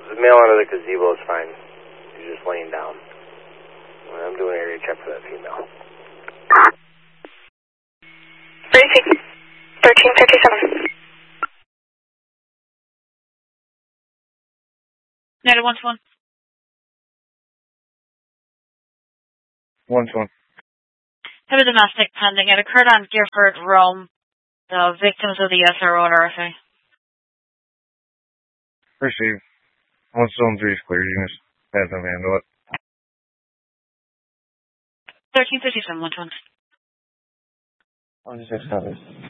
The male under the gazebo is fine. He's just laying down. I'm doing an area check for that female. Briefing. 1357. 9121. 121. Have a domestic pending. It occurred on Gifford, Rome. The victims of the SRO and RFA. Receive. Once zone 3 is clear, you can just have them handle it. 1357, 120. 26 copies.